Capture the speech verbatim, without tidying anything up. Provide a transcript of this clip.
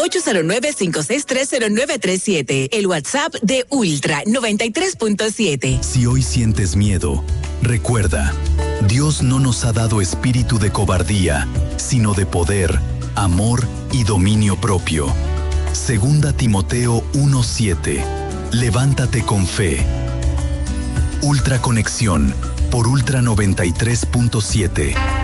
ocho cero nueve, cinco seis tres, cero nueve tres siete. El WhatsApp de Ultra noventa y tres punto siete. Si hoy sientes miedo, recuerda, Dios no nos ha dado espíritu de cobardía, sino de poder, amor y dominio propio. Segunda Timoteo uno siete. Levántate con fe. Ultra Conexión por Ultra noventa y tres punto siete.